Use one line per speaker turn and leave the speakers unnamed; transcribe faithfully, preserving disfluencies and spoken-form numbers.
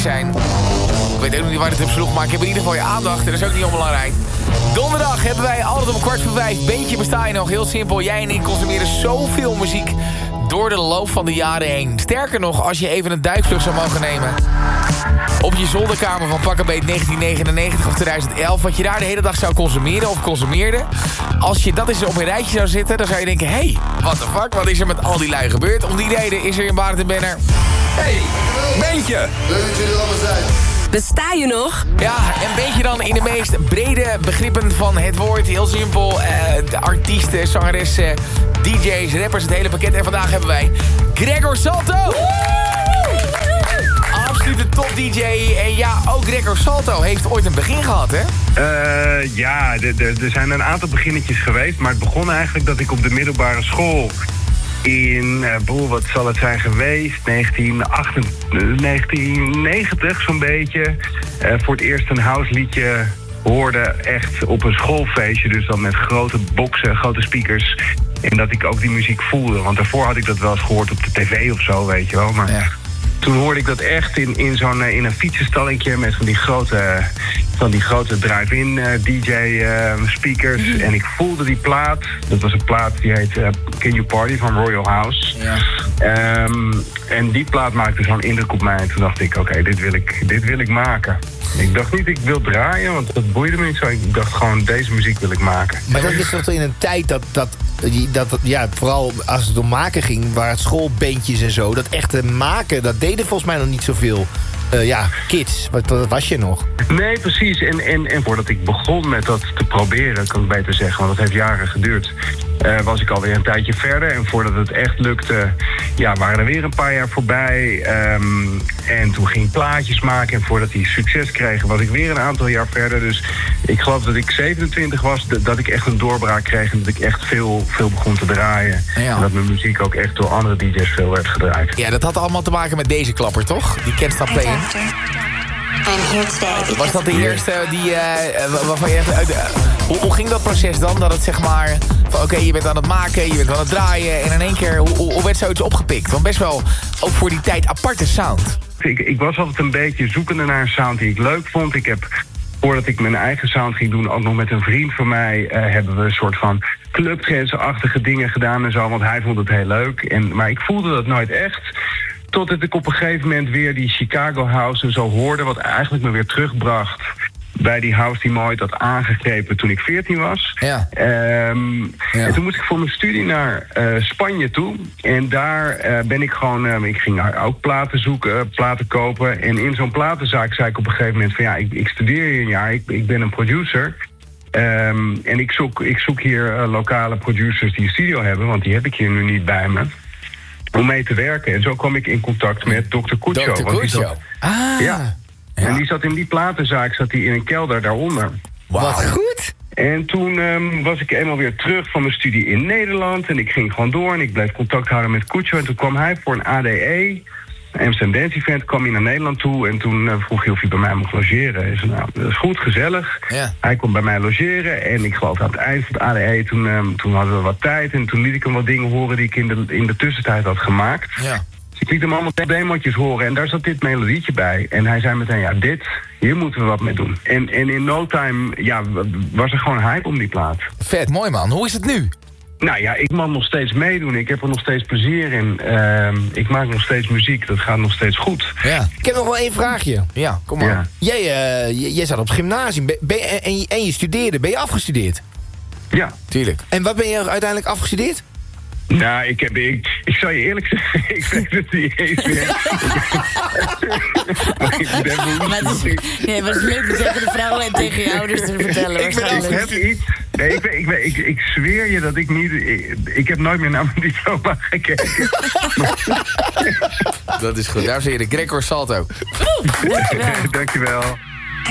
zijn. Ik weet ook nog niet waar het op sloeg, maar ik heb in ieder geval je aandacht. En dat is ook niet onbelangrijk. Donderdag hebben wij altijd om kwart voor vijf. Beentje besta je nog, heel simpel. Jij en ik consumeren zoveel muziek door de loop van de jaren heen. Sterker nog, als je even een duikvlucht zou mogen nemen op je zolderkamer van pakkenbeet negentien negenennegentig of tweeduizend elf... wat je daar de hele dag zou consumeren of consumeerde. Als je dat eens op een rijtje zou zitten, dan zou je denken... hé, hey, what the fuck, wat is er met al die lui gebeurd? Om die reden is er in Barend en Benner...
Hey, Beentje!
Leuk dat jullie allemaal zijn.
Besta je nog?
Ja, een beetje dan in de meest brede begrippen van het woord. Heel simpel, uh, de artiesten, zangeressen, D J's, rappers, het hele pakket. En vandaag hebben wij Gregor Salto! Absolute top D J. En ja, ook Gregor Salto heeft ooit een begin gehad, hè?
Uh, ja, er zijn een aantal beginnetjes geweest. Maar het begon eigenlijk dat ik op de middelbare school... in, uh, boel, wat zal het zijn geweest, negentien negentig zo'n beetje... Uh, voor het eerst een houseliedje hoorde, echt op een schoolfeestje. Dus dan met grote boxen, grote speakers. En dat ik ook die muziek voelde. Want daarvoor had ik dat wel eens gehoord op de tv of zo, weet je wel. Maar
ja.
Toen hoorde ik dat echt in, in, zo'n, in een fietsenstallingje met van die grote, van die grote drive-in uh, D J uh, speakers. Mm-hmm. En ik voelde die plaat. Dat was een plaat die heet uh, Can You Party van Royal House. Ja. Um, en die plaat maakte zo'n indruk op mij. En toen dacht ik, oké, okay, dit wil ik, dit wil ik maken. Ik dacht niet, ik wil draaien, want dat boeide me niet zo. Ik dacht gewoon, deze muziek wil ik maken.
Maar dat is toch in een tijd dat, dat, dat, ja, vooral als het om maken ging, waar het schoolbeentjes en zo, dat echte maken, dat deden volgens mij nog niet zoveel. Uh, ja, kids, wat, wat was je nog?
Nee, precies. En, en, en voordat ik begon met dat te proberen, kan ik beter zeggen, want dat heeft jaren geduurd, uh, was ik alweer een tijdje verder. En voordat het echt lukte, ja, waren er weer een paar jaar voorbij. Um, en toen ging ik plaatjes maken. En voordat die succes kregen, was ik weer een aantal jaar verder. Dus ik geloof dat ik zevenentwintig was, dat ik echt een doorbraak kreeg. En dat ik echt veel, veel begon te draaien. Ja. En dat mijn muziek ook echt door andere D J's veel werd gedraaid.
Ja, dat had allemaal te maken met deze klapper, toch? Die Can't Stop Playing. Was dat de eerste die, uh, waarvan je echt... Uh, hoe, hoe ging dat proces dan? Dat het zeg maar... Oké, okay, je bent aan het maken, je bent aan het draaien... en in één keer, hoe, hoe werd zoiets opgepikt? Want best wel, ook voor die tijd, aparte sound.
Ik, ik was altijd een beetje zoekende naar een sound die ik leuk vond. Ik heb, voordat ik mijn eigen sound ging doen... ook nog met een vriend van mij... Uh, hebben we een soort van clubtrance-achtige dingen gedaan en zo... want hij vond het heel leuk. En, maar ik voelde dat nooit echt... Totdat ik op een gegeven moment weer die Chicago House en zo hoorde... wat eigenlijk me weer terugbracht bij die house die me ooit had aangegrepen toen ik veertien was.
Ja.
Um,
ja.
En toen moest ik voor mijn studie naar uh, Spanje toe. En daar uh, ben ik gewoon... Uh, ik ging ook platen zoeken, uh, platen kopen. En in zo'n platenzaak zei ik op een gegeven moment van... ja, ik, ik studeer hier een jaar, ik, ik ben een producer... Um, en ik zoek, ik zoek hier uh, lokale producers die een studio hebben... want die heb ik hier nu niet bij me... om mee te werken. En zo kwam ik in contact met dokter Kucho.
dokter Kucho. Ah.
Ja. ja. En die zat in die platenzaak, zat hij in een kelder daaronder.
Wow. Wat goed.
En toen um, was ik eenmaal weer terug van mijn studie in Nederland. En ik ging gewoon door en ik bleef contact houden met Kucho. En toen kwam hij voor een A D E... Amsterdam Dance Event, kwam hij naar Nederland toe... en toen uh, vroeg hij of hij bij mij mocht logeren. Hij zei, nou, dat is goed, gezellig.
Ja.
Hij kwam bij mij logeren en ik geloof aan het eind van het A D E... Toen, um, toen hadden we wat tijd en toen liet ik hem wat dingen horen... die ik in de, in de tussentijd had gemaakt.
Ja.
Dus ik liet hem allemaal demo'tjes horen en daar zat dit melodietje bij. En hij zei meteen, ja, dit, hier moeten we wat mee doen. En, en in no time, ja, was er gewoon hype om die plaat.
Vet, mooi man. Hoe is het nu?
Nou ja, ik mag nog steeds meedoen. Ik heb er nog steeds plezier in. Uh, ik maak nog steeds muziek. Dat gaat nog steeds goed.
Ja.
Ik heb nog wel één vraagje.
Ja, kom maar.
Ja.
Jij, uh, jij zat op het gymnasium ben, ben, en, je, en je studeerde. Ben je afgestudeerd?
Ja.
Tuurlijk.
En wat ben je uiteindelijk afgestudeerd?
Nou, ik heb... Ik, ik zal je eerlijk zeggen, ik weet het niet eens meer. Maar ik ben
maar het is, nee, maar het is leuk om tegen de vrouwen en tegen je ouders te vertellen.
Ik, ben, ik heb iets... Nee, ik, ik, ik, ik zweer je dat ik niet... Ik, ik heb nooit meer naar mijn diploma gekeken.
Dat is goed. Daar zie je de Gregor Salto.
Dankjewel.
Dankjewel.